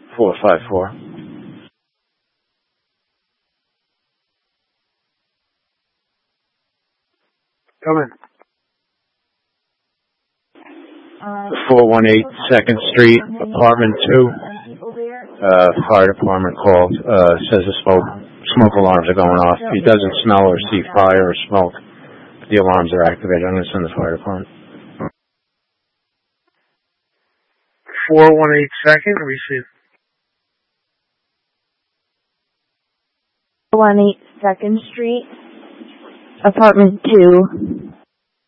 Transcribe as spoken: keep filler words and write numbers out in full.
four five four. Come in. four one eight second Street, apartment two. Uh, fire department called, uh, says the smoke, smoke alarms are going off. He doesn't smell or see fire or smoke. The alarms are activated. I'm going to send the fire department. four one eight second, receive. four one eight second Street, apartment two.